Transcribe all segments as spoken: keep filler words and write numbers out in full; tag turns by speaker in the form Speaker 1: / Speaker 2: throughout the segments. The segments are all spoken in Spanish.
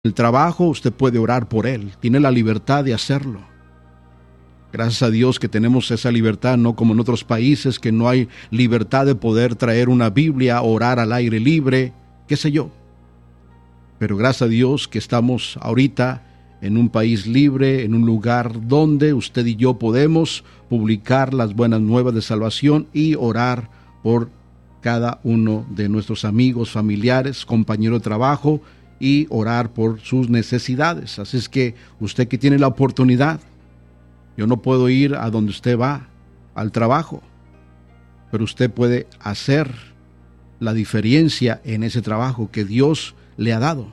Speaker 1: el trabajo, usted puede orar por él, tiene la libertad de hacerlo. Gracias a Dios que tenemos esa libertad, no como en otros países que no hay libertad de poder traer una Biblia, orar al aire libre, qué sé yo. Pero gracias a Dios que estamos ahorita en un país libre, en un lugar donde usted y yo podemos publicar las buenas nuevas de salvación y orar por cada uno de nuestros amigos, familiares, compañeros de trabajo y orar por sus necesidades. Así es que usted que tiene la oportunidad, yo no puedo ir a donde usted va, al trabajo, pero usted puede hacer la diferencia en ese trabajo que Dios le ha dado.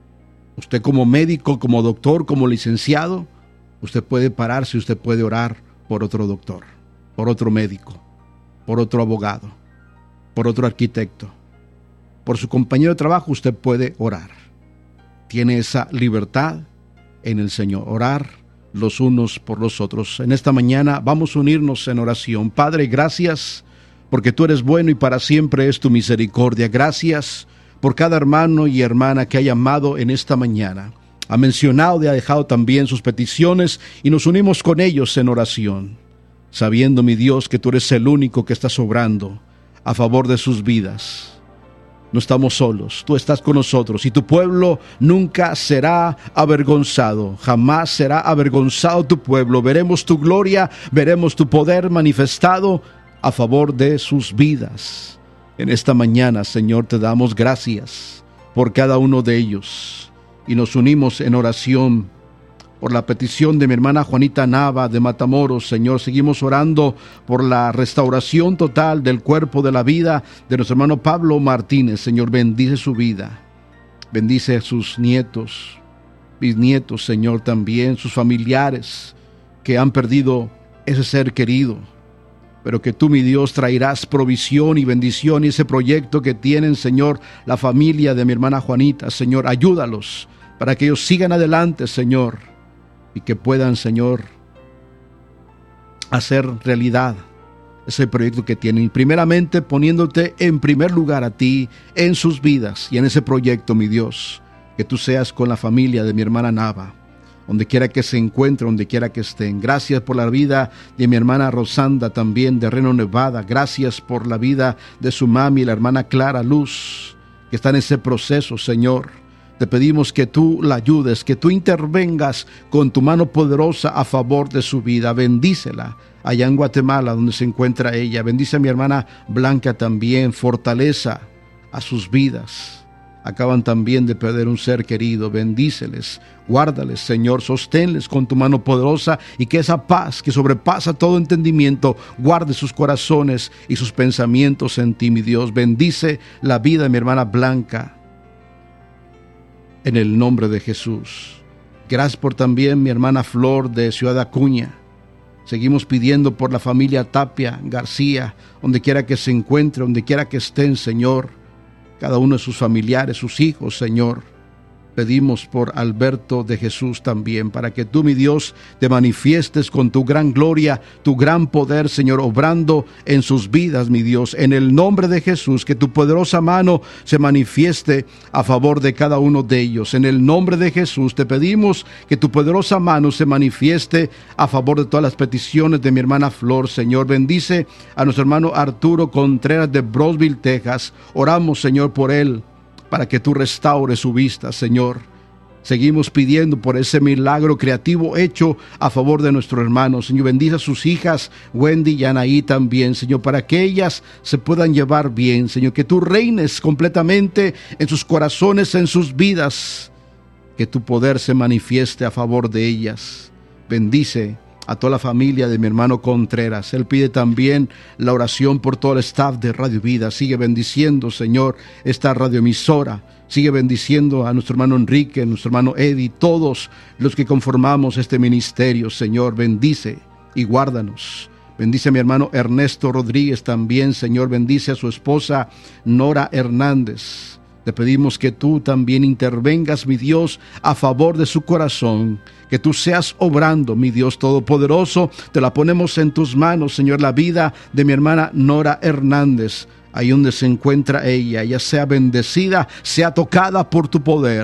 Speaker 1: Usted como médico, como doctor, como licenciado, usted puede pararse, usted puede orar por otro doctor, por otro médico, por otro abogado, por otro arquitecto, por su compañero de trabajo usted puede orar. Tiene esa libertad en el Señor, orar los unos por los otros. En esta mañana vamos a unirnos en oración. Padre, gracias porque tú eres bueno y para siempre es tu misericordia. Gracias por cada hermano y hermana que ha llamado en esta mañana. Ha mencionado y ha dejado también sus peticiones y nos unimos con ellos en oración, sabiendo, mi Dios, que tú eres el único que está obrando a favor de sus vidas. No estamos solos, tú estás con nosotros y tu pueblo nunca será avergonzado, jamás será avergonzado tu pueblo. Veremos tu gloria, veremos tu poder manifestado a favor de sus vidas. En esta mañana, Señor, te damos gracias por cada uno de ellos y nos unimos en oración por la petición de mi hermana Juanita Nava de Matamoros. Señor, seguimos orando por la restauración total del cuerpo, de la vida de nuestro hermano Pablo Martínez. Señor, bendice su vida, bendice a sus nietos, bisnietos, Señor, también sus familiares que han perdido ese ser querido. Pero que tú, mi Dios, traerás provisión y bendición y ese proyecto que tienen, Señor, la familia de mi hermana Juanita. Señor, ayúdalos para que ellos sigan adelante, Señor, y que puedan, Señor, hacer realidad ese proyecto que tienen. Primeramente poniéndote en primer lugar a ti en sus vidas y en ese proyecto, mi Dios, que tú seas con la familia de mi hermana Nava, donde quiera que se encuentre, donde quiera que estén. Gracias por la vida de mi hermana Rosanda, también de Reno, Nevada. Gracias por la vida de su mami, la hermana Clara Luz, que está en ese proceso, Señor. Te pedimos que tú la ayudes, que tú intervengas con tu mano poderosa a favor de su vida. Bendícela allá en Guatemala, donde se encuentra ella. Bendice a mi hermana Blanca también. Fortaleza a sus vidas. Acaban también de perder un ser querido. Bendíceles, guárdales, Señor, sosténles con tu mano poderosa y que esa paz que sobrepasa todo entendimiento guarde sus corazones y sus pensamientos en ti, mi Dios. Bendice la vida de mi hermana Blanca en el nombre de Jesús. Gracias por también mi hermana Flor de Ciudad Acuña. Seguimos pidiendo por la familia Tapia García, donde quiera que se encuentre, donde quiera que estén, Señor. Cada uno de sus familiares, sus hijos, Señor. Pedimos por Alberto de Jesús también, para que tú, mi Dios, te manifiestes con tu gran gloria, tu gran poder, Señor, obrando en sus vidas, mi Dios. En el nombre de Jesús, que tu poderosa mano se manifieste a favor de cada uno de ellos. En el nombre de Jesús, te pedimos que tu poderosa mano se manifieste a favor de todas las peticiones de mi hermana Flor, Señor. Bendice a nuestro hermano Arturo Contreras de Brosville, Texas. Oramos, Señor, por él, para que tú restaures su vista, Señor. Seguimos pidiendo por ese milagro creativo hecho a favor de nuestro hermano. Señor, bendice a sus hijas, Wendy y Anaí también, Señor, para que ellas se puedan llevar bien, Señor. Que tú reines completamente en sus corazones, en sus vidas. Que tu poder se manifieste a favor de ellas. Bendice a toda la familia de mi hermano Contreras. Él pide también la oración por todo el staff de Radio Vida. Sigue bendiciendo, Señor, esta radioemisora. Sigue bendiciendo a nuestro hermano Enrique, a nuestro hermano Eddie, todos los que conformamos este ministerio, Señor. Bendice y guárdanos. Bendice a mi hermano Ernesto Rodríguez también, Señor. Bendice a su esposa Nora Hernández. Te pedimos que tú también intervengas, mi Dios, a favor de su corazón. Que tú seas obrando, mi Dios todopoderoso. Te la ponemos en tus manos, Señor, la vida de mi hermana Nora Hernández. Ahí donde se encuentra ella, ella sea bendecida, sea tocada por tu poder.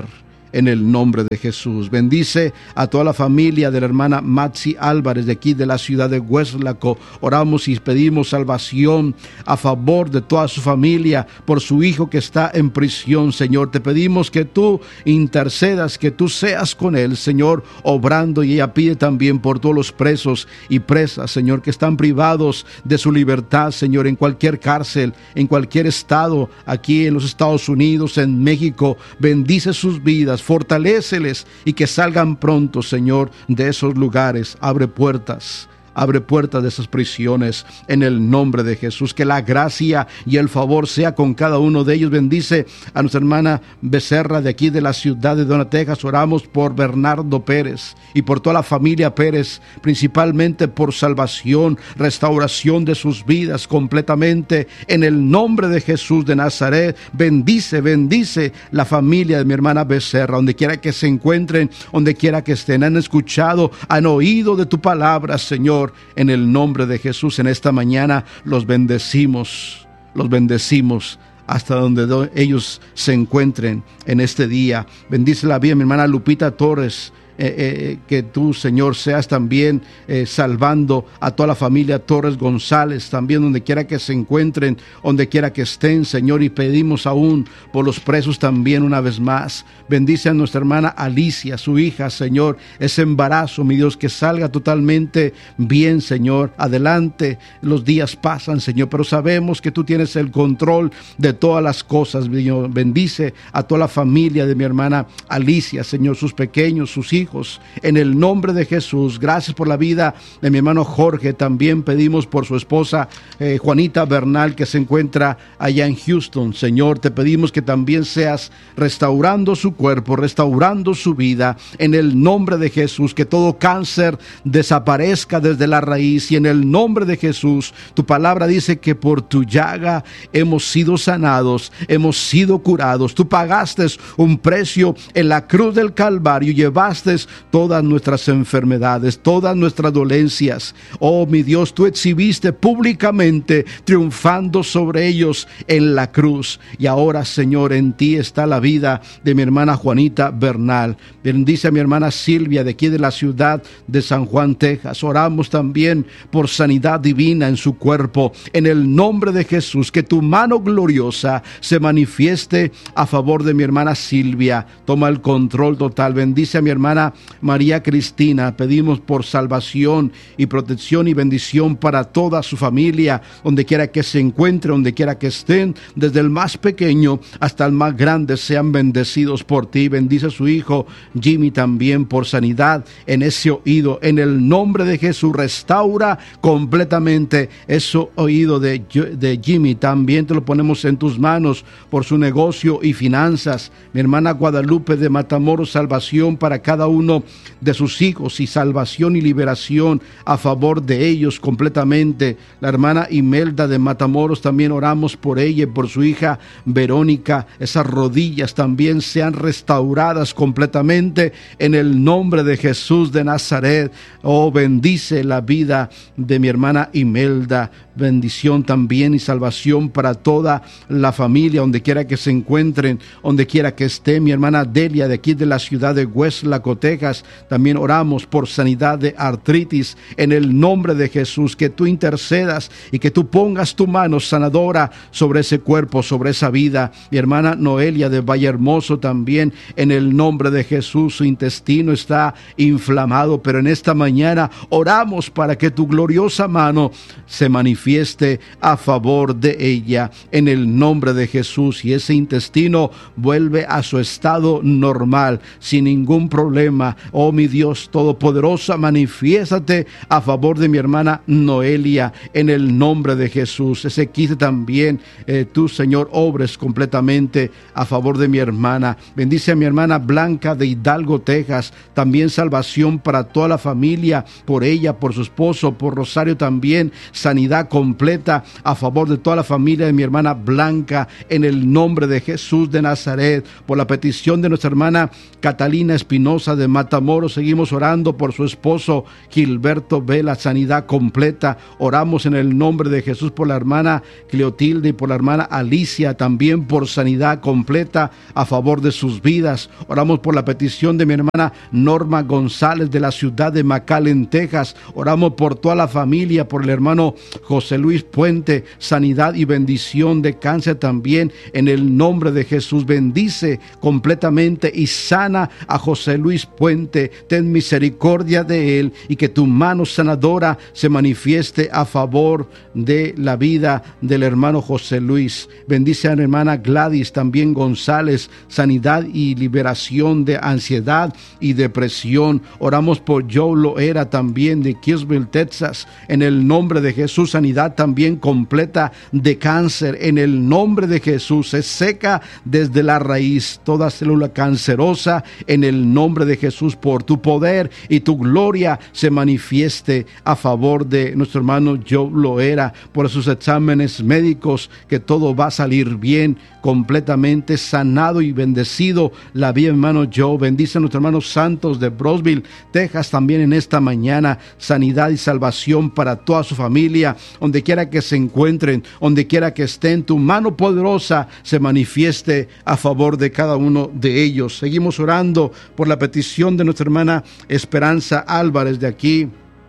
Speaker 1: en el nombre de Jesús. Bendice a toda la familia de la hermana Maxi Álvarez de aquí de la ciudad de Hueslaco. Oramos y pedimos salvación a favor de toda su familia por su hijo que está en prisión, Señor. Te pedimos que tú intercedas, que tú seas con él, Señor, obrando, y ella pide también por todos los presos y presas, Señor, que están privados de su libertad, Señor, en cualquier cárcel, en cualquier estado, aquí en los Estados Unidos, en México. Bendice sus vidas, fortaléceles y que salgan pronto, Señor, de esos lugares. Abre puertas. Abre puertas de esas prisiones en el nombre de Jesús. Que la gracia y el favor sea con cada uno de ellos. Bendice a nuestra hermana Becerra de aquí de la ciudad de Dona, Texas. Oramos por Bernardo Pérez y por toda la familia Pérez, principalmente por salvación, restauración de sus vidas completamente en el nombre de Jesús de Nazaret. Bendice, bendice la familia de mi hermana Becerra, donde quiera que se encuentren, donde quiera que estén. Han escuchado, han oído de tu palabra, Señor. En el nombre de Jesús, en esta mañana los bendecimos, los bendecimos hasta donde ellos se encuentren en este día. Bendice la vida, mi hermana Lupita Torres. Eh, eh, que tú, Señor, seas también eh, salvando a toda la familia Torres González, también donde quiera que se encuentren, donde quiera que estén, Señor, y pedimos aún por los presos también una vez más. Bendice a nuestra hermana Alicia, su hija, Señor, ese embarazo, mi Dios, que salga totalmente bien, Señor. Adelante, los días pasan, Señor, pero sabemos que tú tienes el control de todas las cosas, Señor. Bendice a toda la familia de mi hermana Alicia, Señor, sus pequeños, sus hijos, en el nombre de Jesús. Gracias por la vida de mi hermano Jorge. También pedimos por su esposa eh, Juanita Bernal, que se encuentra allá en Houston. Señor, te pedimos que también seas restaurando su cuerpo, restaurando su vida, en el nombre de Jesús. Que todo cáncer desaparezca desde la raíz, y en el nombre de Jesús. Tu palabra dice que por tu llaga hemos sido sanados, hemos sido curados. Tú pagaste un precio en la cruz del Calvario, llevaste todas nuestras enfermedades, todas nuestras dolencias. Oh, mi Dios, tú exhibiste públicamente, triunfando sobre ellos en la cruz. Y ahora, Señor, en ti está la vida de mi hermana Juanita Bernal. Bendice a mi hermana Silvia de aquí de la ciudad de San Juan, Texas. Oramos también por sanidad divina en su cuerpo, en el nombre de Jesús. Que tu mano gloriosa se manifieste a favor de mi hermana Silvia. Toma el control total. Bendice a mi hermana María Cristina. Pedimos por salvación y protección y bendición para toda su familia, donde quiera que se encuentre, donde quiera que estén, desde el más pequeño hasta el más grande, sean bendecidos por ti. Bendice a su hijo Jimmy también por sanidad en ese oído, en el nombre de Jesús. Restaura completamente ese oído de, de Jimmy. También te lo ponemos en tus manos por su negocio y finanzas. Mi hermana Guadalupe de Matamoros, salvación para cada uno de sus hijos y salvación y liberación a favor de ellos completamente. La hermana Imelda de Matamoros, también oramos por ella y por su hija Verónica. Esas rodillas también sean restauradas completamente en el nombre de Jesús de Nazaret. Oh, bendice la vida de mi hermana Imelda. Bendición también y salvación para toda la familia, donde quiera que se encuentren, donde quiera que esté. Mi hermana Delia de aquí de la ciudad de Hueslaco, Texas, también oramos por sanidad de artritis en el nombre de Jesús. Que tú intercedas y que tú pongas tu mano sanadora sobre ese cuerpo, sobre esa vida. Mi hermana Noelia de Vallehermoso, también en el nombre de Jesús, su intestino está inflamado, pero en esta mañana oramos para que tu gloriosa mano se manifieste a favor de ella en el nombre de Jesús, y ese intestino vuelve a su estado normal sin ningún problema. Oh, mi Dios todopoderosa, manifiéstate a favor de mi hermana Noelia en el nombre de Jesús. Ese quise también eh, tú, Señor, obres completamente a favor de mi hermana. Bendice a mi hermana Blanca de Hidalgo, Texas. También salvación para toda la familia, por ella, por su esposo, por Rosario también. Sanidad completa a favor de toda la familia de mi hermana Blanca en el nombre de Jesús de Nazaret. Por la petición de nuestra hermana Catalina Espinosa de Matamoros. Seguimos orando por su esposo Gilberto Vela, sanidad completa. Oramos en el nombre de Jesús por la hermana Cleotilde y por la hermana Alicia, también por sanidad completa a favor de sus vidas. Oramos por la petición de mi hermana Norma González de la ciudad de McAllen, Texas. Oramos por toda la familia, por el hermano José Luis Puente, sanidad y bendición de cáncer también en el nombre de Jesús. Bendice completamente y sana a José Luis Puente. Ten misericordia de él y que tu mano sanadora se manifieste a favor de la vida del hermano José Luis. Bendice a la hermana Gladys también González, sanidad y liberación de ansiedad y depresión. Oramos por Joe Loera también de Kisville, Texas, en el nombre de Jesús, sanidad también completa de cáncer en el nombre de Jesús. Se seca desde la raíz toda célula cancerosa en el nombre de Jesús. Por tu poder y tu gloria se manifieste a favor de nuestro hermano Joe Loera, por sus exámenes médicos, que todo va a salir bien, completamente sanado y bendecido la vida, hermano Joe. Bendice a nuestros hermanos santos de Brownsville, Texas, también en esta mañana, sanidad y salvación para toda su familia, donde quiera que se encuentren, donde quiera que estén, tu mano poderosa se manifieste a favor de cada uno de ellos. Seguimos orando por la petición de nuestra hermana Esperanza Álvarez de aquí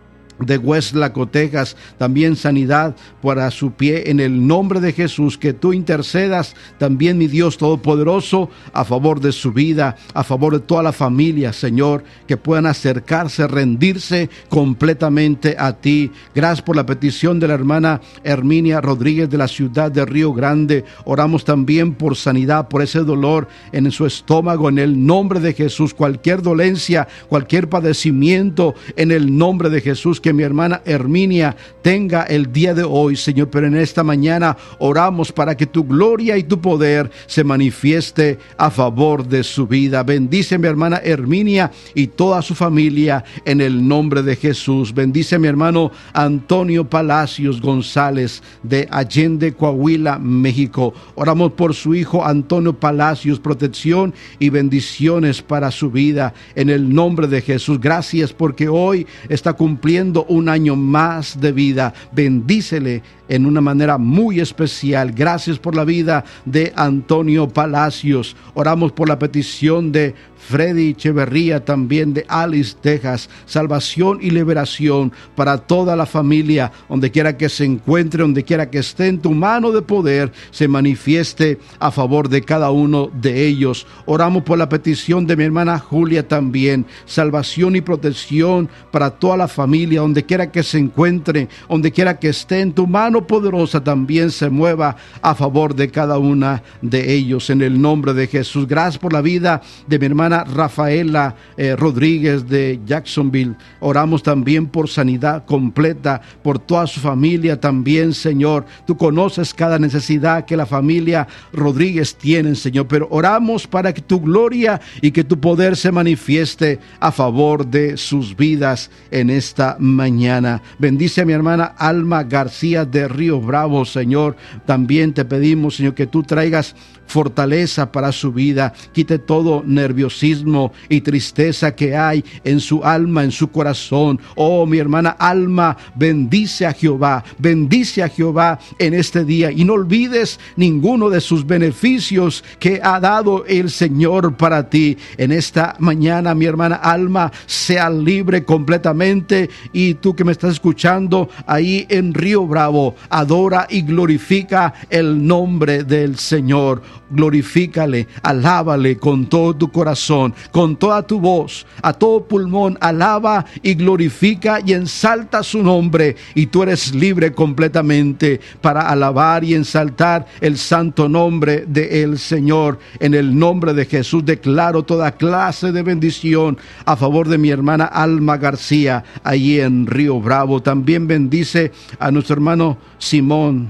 Speaker 1: de Westlaco, Texas, también sanidad para su pie en el nombre de Jesús. Que tú intercedas también, mi Dios todopoderoso, a favor de su vida, a favor de toda la familia, Señor, que puedan acercarse, rendirse completamente a ti. Gracias por la petición de la hermana Herminia Rodríguez de la ciudad de Río Grande. Oramos también por sanidad, por ese dolor en su estómago, en el nombre de Jesús. Cualquier dolencia, cualquier padecimiento, en el nombre de Jesús, que mi hermana Herminia tenga el día de hoy, Señor. Pero en esta mañana oramos para que tu gloria y tu poder se manifieste a favor de su vida. Bendice a mi hermana Herminia y toda su familia en el nombre de Jesús. Bendice a mi hermano Antonio Palacios González de Allende, Coahuila, México. Oramos por su hijo Antonio Palacios, protección y bendiciones para su vida en el nombre de Jesús. Gracias porque hoy está cumpliendo un año más de vida. Bendícele en una manera muy especial. Gracias por la vida de Antonio Palacios. Oramos por la petición de Freddy Echeverría, también de Alice, Texas. Salvación y liberación para toda la familia, donde quiera que se encuentre, donde quiera que esté, en tu mano de poder se manifieste a favor de cada uno de ellos. Oramos por la petición de mi hermana Julia también. Salvación y protección para toda la familia, donde quiera que se encuentre, donde quiera que esté, en tu mano poderosa también se mueva a favor de cada una de ellos, en el nombre de Jesús. Gracias por la vida de mi hermana Rafaela eh, Rodríguez de Jacksonville. Oramos también por sanidad completa, por toda su familia también, Señor. Tú conoces cada necesidad que la familia Rodríguez tiene, Señor, pero oramos para que tu gloria y que tu poder se manifieste a favor de sus vidas en esta mañana. Bendice a mi hermana Alma García de Río Bravo, Señor. También te pedimos, Señor, que tú traigas fortaleza para su vida, quite todo nerviosismo y tristeza que hay en su alma, en su corazón. Oh, mi hermana Alma, bendice a Jehová, bendice a Jehová en este día y no olvides ninguno de sus beneficios que ha dado el Señor para ti. En esta mañana, mi hermana Alma, sea libre completamente, y tú que me estás escuchando ahí en Río Bravo, adora y glorifica el nombre del Señor. Glorifícale, alábale con todo tu corazón, con toda tu voz, a todo pulmón. Alaba y glorifica y ensalta su nombre, y tú eres libre completamente para alabar y ensaltar el santo nombre del Señor. En el nombre de Jesús declaro toda clase de bendición a favor de mi hermana Alma García allí en Río Bravo. También bendice a nuestro hermano Simón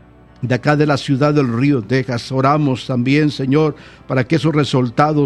Speaker 1: de acá de la ciudad del Río, Texas. Oramos también, Señor, para que esos resultados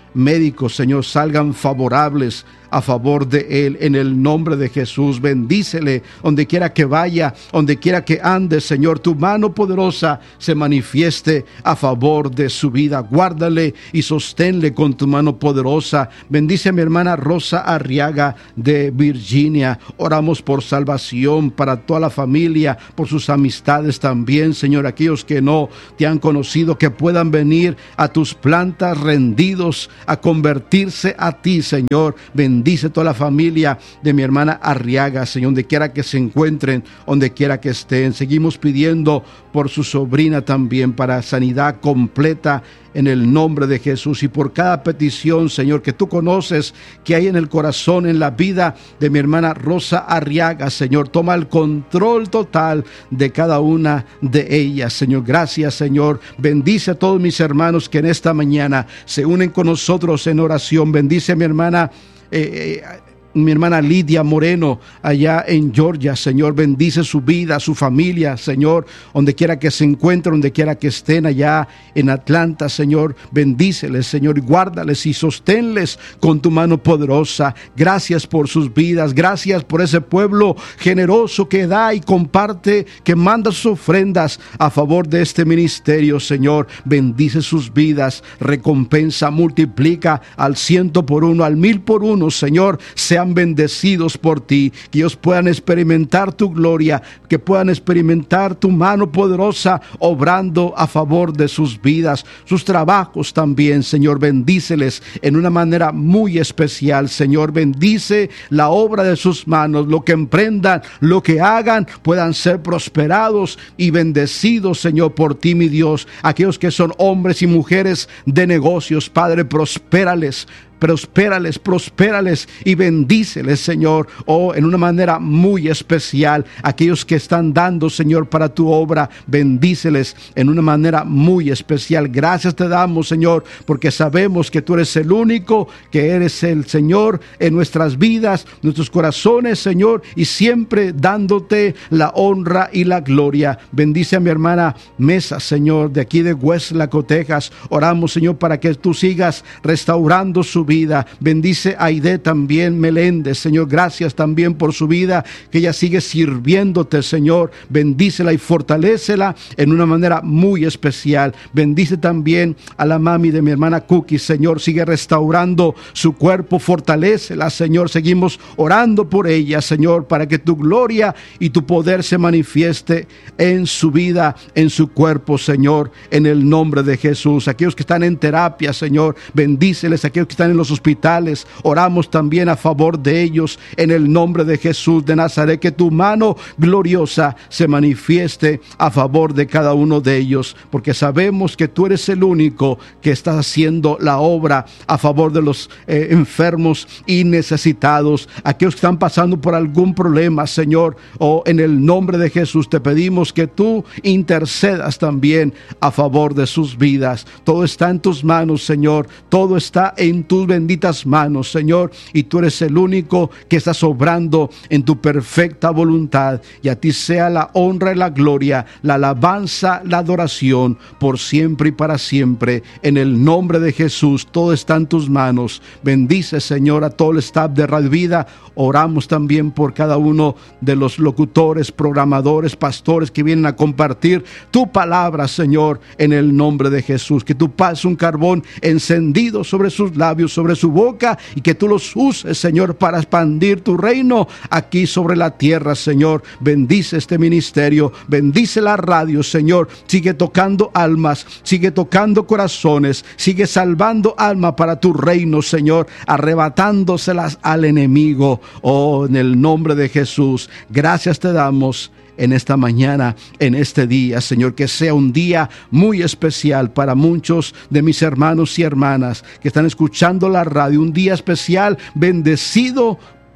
Speaker 1: médicos, Señor, salgan favorables a favor de él, en el nombre de Jesús. Bendícele donde quiera que vaya, donde quiera que ande, Señor. Tu mano poderosa se manifieste a favor de su vida. Guárdale y sosténle con tu mano poderosa. Bendice a mi hermana Rosa Arriaga de Virginia. Oramos por salvación para toda la familia, por sus amistades también, Señor. Aquellos que no te han conocido, que puedan venir a tus plantas rendidos a convertirse a ti, Señor. Bendice toda la familia de mi hermana Arriaga, Señor, donde quiera que se encuentren, donde quiera que estén. Seguimos pidiendo por su sobrina también, para sanidad completa en el nombre de Jesús, y por cada petición, Señor, que tú conoces que hay en el corazón, en la vida de mi hermana Rosa Arriaga, Señor. Toma el control total de cada una de ellas, Señor. Gracias, Señor. Bendice a todos mis hermanos que en esta mañana se unen con nosotros en oración. Bendice a mi hermana eh, eh, mi hermana Lidia Moreno allá en Georgia, Señor. Bendice su vida, su familia, Señor, donde quiera que se encuentren, donde quiera que estén allá en Atlanta, Señor. Bendíceles, Señor, y guárdales y sosténles con tu mano poderosa. Gracias por sus vidas, gracias por ese pueblo generoso que da y comparte, que manda sus ofrendas a favor de este ministerio, Señor. Bendice sus vidas, recompensa, multiplica al ciento por uno, al mil por uno, Señor. Sean bendecidos por ti, que ellos puedan experimentar tu gloria, que puedan experimentar tu mano poderosa obrando a favor de sus vidas, sus trabajos también, Señor. Bendíceles en una manera muy especial, Señor. Bendice la obra de sus manos, lo que emprendan, lo que hagan, puedan ser prosperados y bendecidos, Señor, por ti, mi Dios. Aquellos que son hombres y mujeres de negocios, Padre, prospérales. Prospérales, prospérales y bendíceles, Señor, oh, en una manera muy especial. Aquellos que están dando, Señor, para tu obra, bendíceles en una manera muy especial. Gracias te damos, Señor, porque sabemos que tú eres el único, que eres el Señor en nuestras vidas, nuestros corazones, Señor, y siempre dándote la honra y la gloria. Bendice a mi hermana Mesa, Señor, de aquí de Westlaco, Texas. Oramos, Señor, para que tú sigas restaurando su vida. Bendice a Aide también Meléndez, Señor. Gracias también por su vida, que ella sigue sirviéndote, Señor. Bendícela y fortalécela en una manera muy especial. Bendice también a la mami de mi hermana Cookie, Señor. Sigue restaurando su cuerpo, fortalécela, Señor. Seguimos orando por ella, Señor, para que tu gloria y tu poder se manifieste en su vida, en su cuerpo, Señor, en el nombre de Jesús. Aquellos que están en terapia, Señor, bendíceles. Aquellos que están en los hospitales, oramos también a favor de ellos en el nombre de Jesús de Nazaret. Que tu mano gloriosa se manifieste a favor de cada uno de ellos, porque sabemos que tú eres el único que estás haciendo la obra a favor de los eh, enfermos y necesitados, aquellos que están pasando por algún problema, Señor. Oh, en el nombre de Jesús te pedimos que tú intercedas también a favor de sus vidas. Todo está en tus manos, Señor. Todo está en tus benditas manos, Señor, y tú eres el único que estás obrando en tu perfecta voluntad, y a ti sea la honra y la gloria, la alabanza, la adoración por siempre y para siempre. En el nombre de Jesús, todo está en tus manos. Bendice, Señor, a todo el staff de Radio Vida. Oramos también por cada uno de los locutores, programadores, pastores que vienen a compartir tu palabra, Señor, en el nombre de Jesús. Que tú pases un carbón encendido sobre sus labios, sobre su boca, y que tú los uses, Señor, para expandir tu reino aquí sobre la tierra, Señor. Bendice este ministerio, bendice la radio, Señor. Sigue tocando almas, sigue tocando corazones, sigue salvando alma para tu reino, Señor, arrebatándoselas al enemigo. Oh, en el nombre de Jesús, gracias te damos en esta mañana, en este día, Señor. Que sea un día muy especial para muchos de mis hermanos y hermanas que están escuchando la radio. Un día especial, bendecido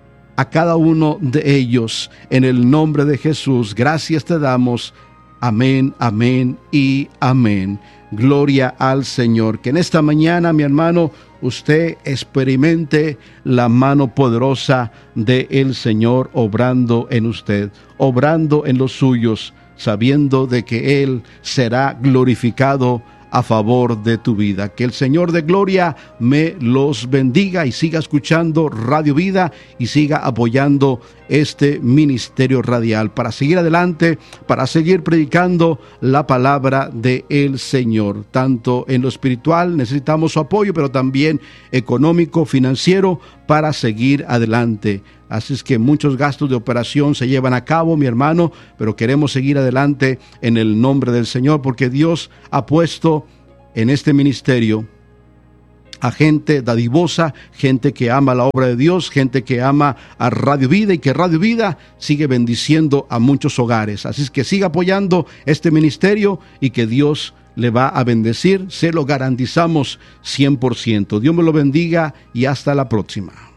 Speaker 1: a cada uno de ellos. En el nombre de Jesús, gracias te damos. Amén, amén y amén. Gloria al Señor. Que en esta mañana, mi hermano, usted experimente la mano poderosa del Señor obrando en usted, obrando en los suyos, sabiendo de que Él será glorificado a favor de tu vida. Que el Señor de gloria me los bendiga y siga escuchando Radio Vida y siga apoyando este ministerio radial para seguir adelante, para seguir predicando la palabra del Señor. Tanto en lo espiritual necesitamos su apoyo, pero también económico, financiero, para seguir adelante. Así es que muchos gastos de operación se llevan a cabo, mi hermano, pero queremos seguir adelante en el nombre del Señor, porque Dios ha puesto en este ministerio a gente dadivosa, gente que ama la obra de Dios, gente que ama a Radio Vida y que Radio Vida sigue bendiciendo a muchos hogares. Así es que siga apoyando este ministerio y que Dios le va a bendecir, se lo garantizamos cien por ciento. Dios me lo bendiga y hasta la próxima.